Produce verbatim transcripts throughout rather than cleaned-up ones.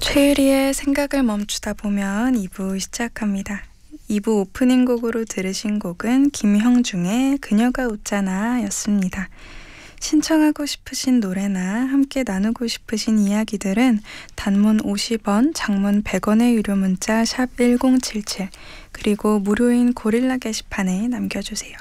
최유리의 생각을 멈추다 보면 이 부 시작합니다. 이 부 오프닝 곡으로 들으신 곡은 김형중의 그녀가 웃잖아 였습니다. 신청하고 싶으신 노래나 함께 나누고 싶으신 이야기들은 단문 오십 원, 장문 백 원의 유료 문자 샵 일공칠칠 그리고 무료인 고릴라 게시판에 남겨주세요.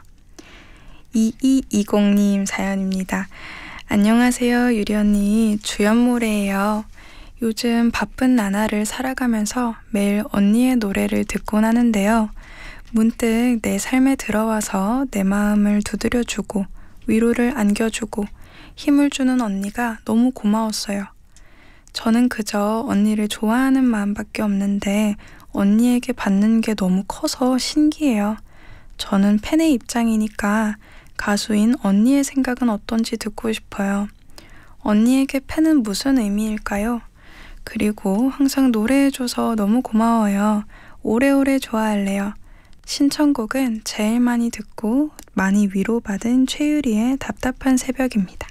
이이이공님 사연입니다. 안녕하세요 유리 언니, 주연모래예요. 요즘 바쁜 나날을 살아가면서 매일 언니의 노래를 듣곤 하는데요. 문득 내 삶에 들어와서 내 마음을 두드려주고 위로를 안겨주고 힘을 주는 언니가 너무 고마웠어요. 저는 그저 언니를 좋아하는 마음밖에 없는데 언니에게 받는 게 너무 커서 신기해요. 저는 팬의 입장이니까 가수인 언니의 생각은 어떤지 듣고 싶어요. 언니에게 팬은 무슨 의미일까요? 그리고 항상 노래해줘서 너무 고마워요. 오래오래 좋아할래요. 신청곡은 제일 많이 듣고 많이 위로받은 최유리의 답답한 새벽입니다.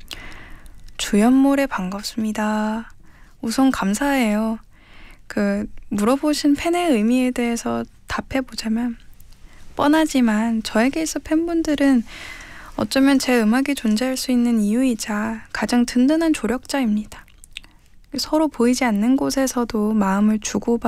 주연모래 반갑습니다. 우선 감사해요. 그 물어보신 팬의 의미에 대해서 답해보자면, 뻔하지만 저에게 있어 팬분들은 어쩌면 제 음악이 존재할 수 있는 이유이자 가장 든든한 조력자입니다. 서로 보이지 않는 곳에서도 마음을 주고받